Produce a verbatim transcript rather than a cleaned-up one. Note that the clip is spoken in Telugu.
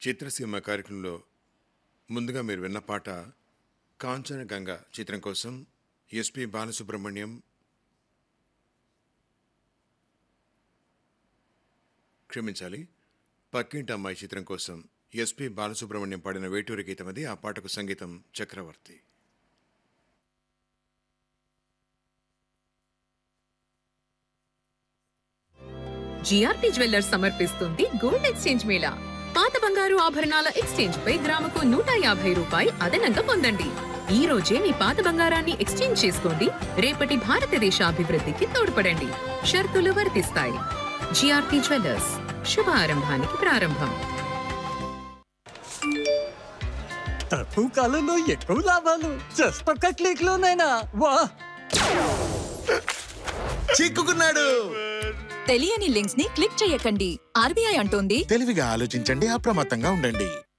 చిత్రసీమ కార్యక్రమంలో ముందుగా మీరు విన్న పాట కాంచనగంగ చిత్రం కోసం ఎస్పి బాలసుబ్రహ్మణ్యం, క్షమించాలి, పక్కింటి అమ్మాయి చిత్రం కోసం ఎస్పి బాలసుబ్రహ్మణ్యం పాడిన వేటూరి గీతం అది. ఆ పాటకు సంగీతం చక్రవర్తి. జిఆర్టీ జ్యువెల్లర్స్ సమర్పిస్తుంది గోల్డ్ ఎక్స్చేంజ్ మేళా. పాత బంగారు ఆభరణాల ఎక్స్చేంజ్ పై గ్రాముకు నూట యాభై రూపాయి అదనంగా పొందండి. ఈ రోజే మీ పాత బంగారాన్ని ఎక్స్చేంజ్ చేసుకోండి. రేపటి భారతదేశ అభివృద్ధికి తోడ్పడండి. షరతులు వర్తిస్తాయి. జిఆర్టీ జ్యువెల్లర్స్, శుభారంభానికి ప్రారంభం. తక్కువ కాలంలో ఎక్కువ లాభాలు జస్ట్ ఒక్క క్లిక్ లోనైనా వా! చిక్కుకున్నాడు. తెలియని లింక్స్ ని క్లిక్ చేయకండి. ఆర్బీఐ అంటోంది, తెలివిగా ఆలోచించండి, అప్రమత్తంగా ఉండండి.